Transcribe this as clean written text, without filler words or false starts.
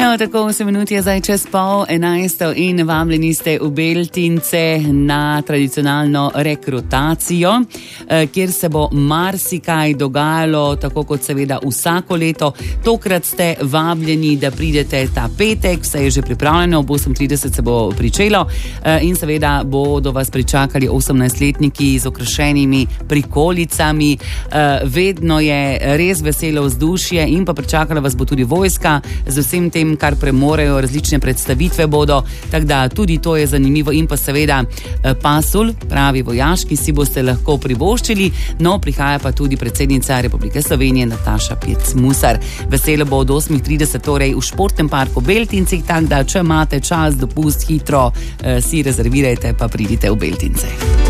No, tako 8 minut je zdaj čez 10:30 in vabljeni ste v Beltince na tradicionalno rekrutacijo, kjer se bo marsikaj dogajalo, tako kot seveda vsako leto. Tokrat ste vabljeni, da pridete ta petek, vse je že pripravljeno, ob 8:30 se bo pričelo in seveda bodo vas pričakali 18-letniki z okrašenimi prikolicami. Vedno je res veselo vzdušje in pa pričakala vas bo tudi vojska z vsem tem, kar premorejo, različne predstavitve bodo, tako da tudi to je zanimivo in pa seveda pasulj, pravi vojaški, si boste lahko privoščili, no prihaja pa tudi predsednica Republike Slovenije Nataša Pirc Musar. Veselo bo od 8:30 torej v športnem parku Beltincih, tako da če imate čas, dopust, hitro si rezervirajte pa pridite v Beltince.